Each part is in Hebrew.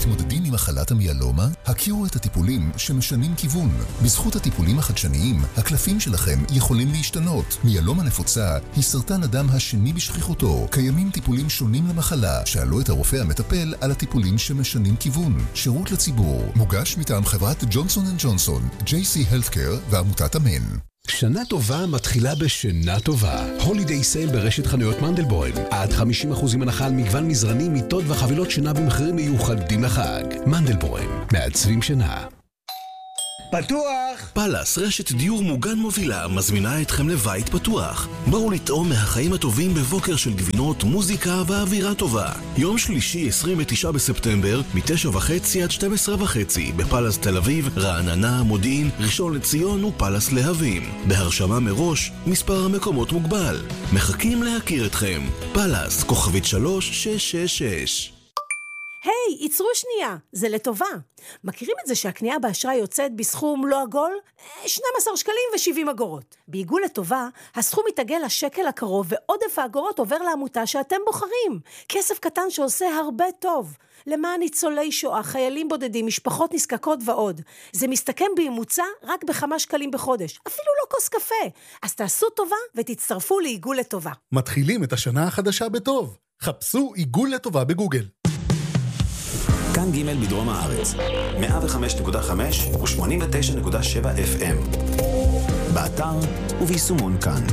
מתמודדים עם מחלת המיאלומה? הכירו את הטיפולים שמשנים כיוון. בזכות הטיפולים החדשניים, הקלפים שלכם יכולים להשתנות. מיאלומה נפוצה היא סרטן הדם השני בשכיחותו. קיימים טיפולים שונים למחלה. שאלו את הרופא המטפל על הטיפולים שמשנים כיוון. שירות לציבור. מוגש מטעם חברת ג'ונסון & ג'ונסון, JC Healthcare ועמותת אמן. שנה טובה מתחילה בשנה טובה. הולידיי סייל ברשת חנויות מנדלבוים. עד 50% הנחה על מגוון מזרנים, מיטות וחבילות שינה במחירים מיוחדים לחג. מנדלבוים, מעצבים שינה. פתוח! פלס, רשת דיור מוגן מובילה, מזמינה אתכם לבית פתוח. בואו לטעום מהחיים הטובים בבוקר של גבינות, מוזיקה ואווירה טובה. יום שלישי 29 בספטמבר, מ-9:30 עד 12:30, בפלס תל אביב, רעננה, מודיעין, ראשון לציון ופלס להבים. בהרשמה מראש, מספר המקומות מוגבל. מחכים להכיר אתכם. פלס, כוכבית 3666. היי, יצרו שנייה, זה לטובה. מכירים את זה שהקנייה באשראי יוצאת בסכום לא עגול? 12 שקלים ו70 אגורות. בעיגול לטובה, הסכום מתעגל לשקל הקרוב ועודף האגורות עובר לעמותה שאתם בוחרים. כסף קטן שעושה הרבה טוב. למען ניצולי שואה, חיילים בודדים, משפחות נזקקות ועוד. זה מסתכם בממוצע רק ב5 שקלים בחודש. אפילו לא כוס קפה. אז תעשו טובה ותצטרפו לעיגול לטובה. מתחילים את השנה החדשה בטוב. חפשו עיגול לטובה בגוגל. כאן ג' בדרום הארץ, 105.5 ו-89.7 FM. באתר וביישומון כאן.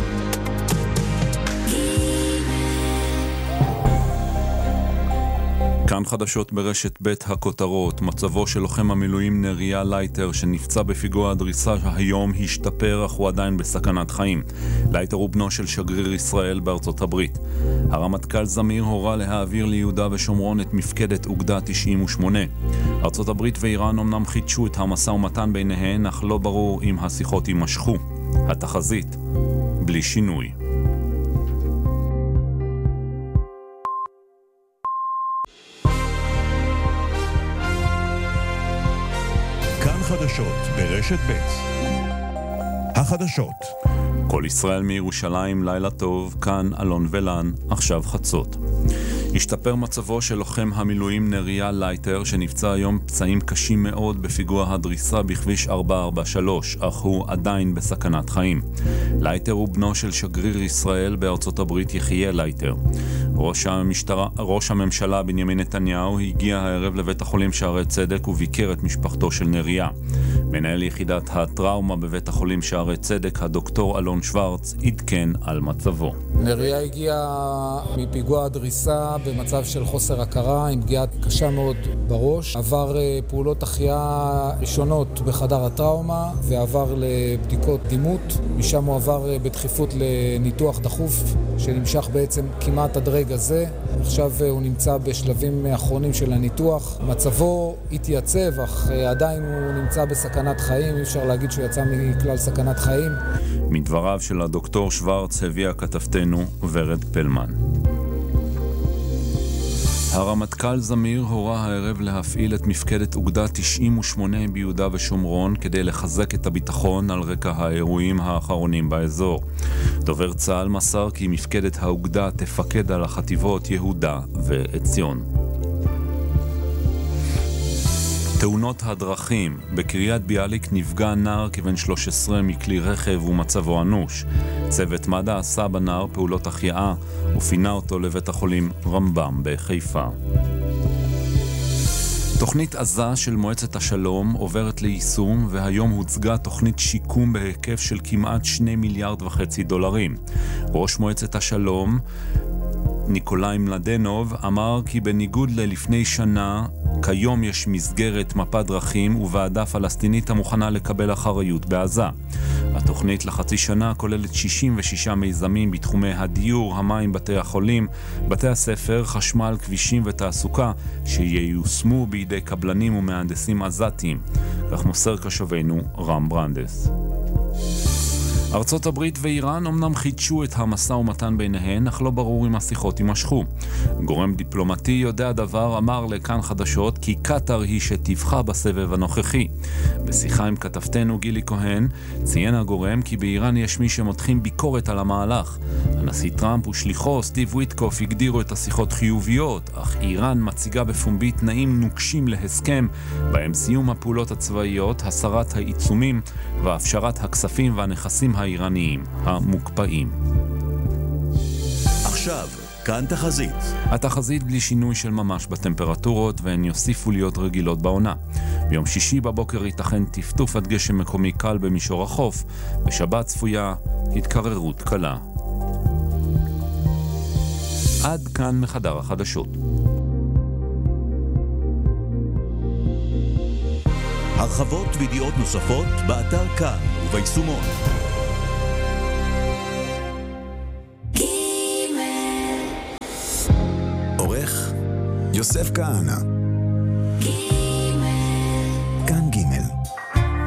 כאן חדשות ברשת ב' הכותרות. מצבו של לוחם המילואים נריה לייטר שנפצע בפיגוע הדריסה היום השתפר, אך הוא עדיין בסכנת חיים. לייטר הוא בנו של שגריר ישראל בארצות הברית. הרמטכ"ל זמיר הורה להעביר ליהודה ושומרון את מפקדת אוגדה 98. ארצות הברית ואיראן אמנם חידשו את המשא ומתן ביניהן, אך לא ברור אם השיחות יימשכו. התחזית בלי שינוי. חדשות ברשת ב'. החדשות. כל ישראל מירושלים, לילה טוב, כאן אלון ולן, עכשיו חצות. השתפר מצבו של לוחם המילואים נריה לייטר שנפצע היום פצעים קשים מאוד בפיגוע הדריסה בכביש 443, אך הוא עדיין בסכנת חיים. לייטר הוא בנו של שגריר ישראל בארצות הברית יחיה לייטר. ראש הממשלה בנימין נתניהו הגיע הערב לבית החולים שערי צדק וביקר את משפחתו של נריה. מנהל יחידת הטראומה בבית החולים שערי צדק, הדוקטור אלון שוורץ, עדכן על מצבו. נריה הגיע מפיגוע הדריסה במצב של חוסר הכרה, עם פגיעה קשה מאוד בראש. עבר פעולות החייאה ראשונות בחדר הטראומה ועבר לבדיקות דימות. משם הוא עבר בדחיפות לניתוח דחוף שנמשך בעצם כמעט עד רגע זה. עכשיו הוא נמצא בשלבים האחרונים של הניתוח. מצבו התייצב, אך עדיין הוא נמצא בסכנת חיים. אי אפשר להגיד שהוא יצא מכלל סכנת חיים. מדבריו של הדוקטור שוורץ הביאה כתבתנו ורד פלמן. הרמטכ"ל זמיר הורה הערב להפעיל את מפקדת אוגדה 98 ביהודה ושומרון כדי לחזק את הביטחון על רקע האירועים האחרונים באזור. דובר צה"ל מסר כי מפקדת האוגדה תפקד על החטיבות יהודה ועציון. תאונות הדרכים. בקריית ביאליק נפגע נער כבן 13 מכלי רכב ומצבו אנוש. צוות מד"א עשה בנער פעולות החייאה ופינה אותו לבית החולים רמב"ם בחיפה. תוכנית עזה של מועצת השלום עוברת ליישום, והיום הוצגה תוכנית שיקום בהיקף של כמעט 2.5 מיליארד דולרים. ראש מועצת השלום ניקולאי מלדנוב אמר כי בניגוד ללפני שנה, כיום יש מסגרת מפת דרכים וועדה פלסטינית המוכנה לקבל אחריות בעזה. התוכנית לחצי שנה כוללת 66 מיזמים בתחומי הדיור, המים, בתי החולים, בתי הספר, חשמל, כבישים ותעסוקה שייושמו בידי קבלנים ומהנדסים עזתיים. כך מוסר קשובנו רם ברנדס. ארצות הברית ואיראן אמנם חידשו את המשא ומתן ביניהן, אך לא ברור אם השיחות יימשכו. גורם דיפלומטי יודע דבר אמר לכאן חדשות כי קטר היא שתבחה בסבב הנוכחי. בשיחה עם כתבתנו גילי כהן, ציין הגורם כי באיראן יש מי שמותחים ביקורת על המהלך. הנשיא טראמפ ושליחו סטיב וויטקוף הגדירו את השיחות חיוביות, אך איראן מציגה בפומבי תנאים נוקשים להסכם, בהם סיום הפעולות הצבאיות, הסרת העיצומים והפשרת הכספים והנכסים האיראניים המוקפאים. עכשיו, כאן תחזית. התחזית בלי שינוי של ממש בטמפרטורות, והן יוסיפו להיות רגילות בעונה. ביום שישי בבוקר ייתכן טפטוף עד גשם מקומי קל במישור החוף, בשבת צפויה התקררות קלה. עד כאן מחדר החדשות. הרחבות וידיעות נוספות באתר כאן וביישומון. עורך יוסף כהנא.